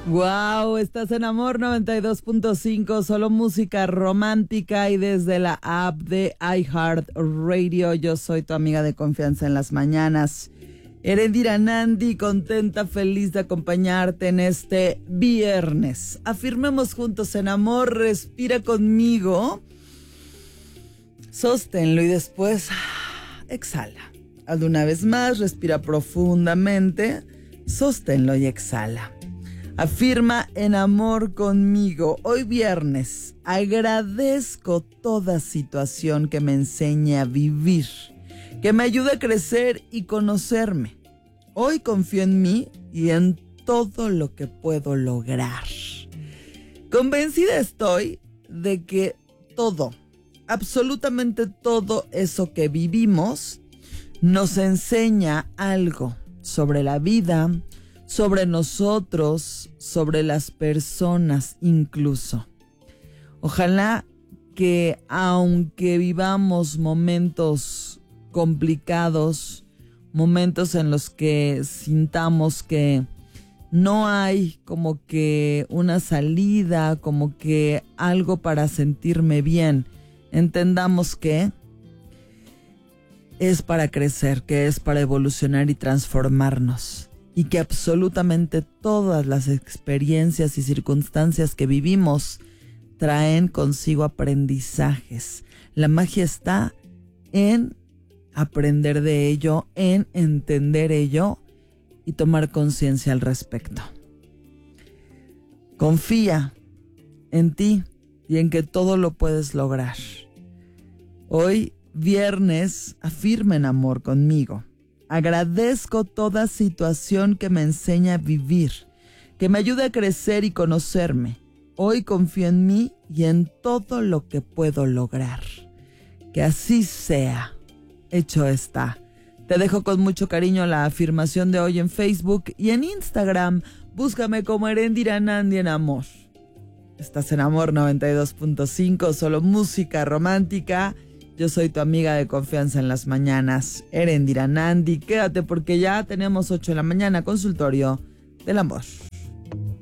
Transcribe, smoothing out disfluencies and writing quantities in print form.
Wow, estás en Amor 92.5, solo música romántica y desde la app de iHeartRadio. Yo soy tu amiga de confianza en las mañanas, Erendira Nandi, contenta, feliz de acompañarte en este viernes. Afirmemos juntos en amor, respira conmigo, sosténlo y después exhala. Hazlo una vez más, respira profundamente, sosténlo y exhala. Afirma en amor conmigo. Hoy viernes, agradezco toda situación que me enseñe a vivir, que me ayude a crecer y conocerme. Hoy confío en mí y en todo lo que puedo lograr. Convencida estoy de que todo, absolutamente todo eso que vivimos, nos enseña algo sobre la vida, sobre nosotros, sobre las personas incluso. Ojalá que aunque vivamos momentos complicados, momentos en los que sintamos que no hay como que una salida, como que algo para sentirme bien, entendamos que es para crecer, que es para evolucionar y transformarnos. Y que absolutamente todas las experiencias y circunstancias que vivimos traen consigo aprendizajes. La magia está en aprender de ello, en entender ello y tomar conciencia al respecto. Confía en ti y en que todo lo puedes lograr. Hoy, viernes, afirma en amor conmigo. Agradezco toda situación que me enseña a vivir, que me ayude a crecer y conocerme. Hoy confío en mí y en todo lo que puedo lograr. Que así sea. Hecho está. Te dejo con mucho cariño la afirmación de hoy en Facebook y en Instagram. Búscame como Erendira Nandi en amor. Estás en Amor 92.5, solo música romántica. Yo soy tu amiga de confianza en las mañanas, Erendira Nandi. Quédate porque ya tenemos 8 de la mañana, consultorio del amor.